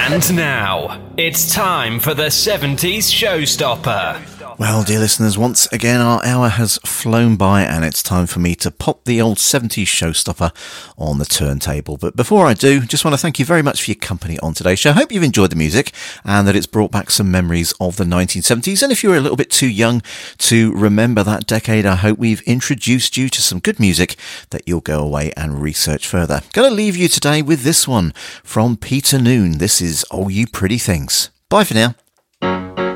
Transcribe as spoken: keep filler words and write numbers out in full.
And now, it's time for the seventies Showstopper. Well, dear listeners, once again our hour has flown by and it's time for me to pop the old seventies Showstopper on the turntable. But before I do, just want to thank you very much for your company on today's show. I hope you've enjoyed the music and that it's brought back some memories of the nineteen seventies. And if you're a little bit too young to remember that decade, I hope we've introduced you to some good music that you'll go away and research further. Going to leave you today with this one from Peter Noone. This is Oh You Pretty Things. Bye for now.